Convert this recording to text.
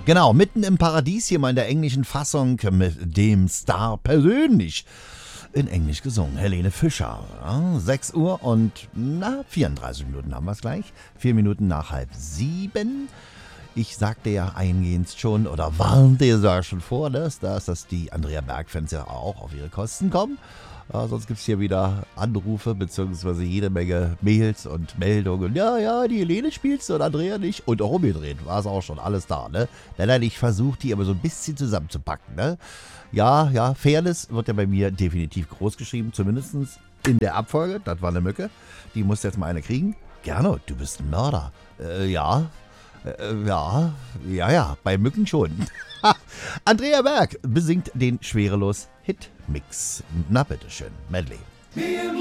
Genau, mitten im Paradies hier mal in der englischen Fassung mit dem Star persönlich in Englisch gesungen. Helene Fischer. Ja, 6 Uhr und 34 Minuten haben wir es gleich. 4 Minuten nach 6:30. Ich sagte ja eingehend schon oder warnte ja schon vor, dass die Andrea Berg-Fans ja auch auf ihre Kosten kommen. Sonst gibt es hier wieder Anrufe bzw. jede Menge Mails und Meldungen. Ja, die Helene spielst du und Andrea nicht. Und auch umgedreht war es auch schon alles da, ne? Nein, ich versuche die aber so ein bisschen zusammenzupacken, ne? Ja, Fairness wird ja bei mir definitiv groß geschrieben, zumindest in der Abfolge. Das war eine Mücke. Die muss jetzt mal eine kriegen. Gernot, du bist ein Mörder. Ja, bei Mücken schon. Andrea Berg besingt den Schwerelos-Hit-Mix. Na bitteschön, Medley.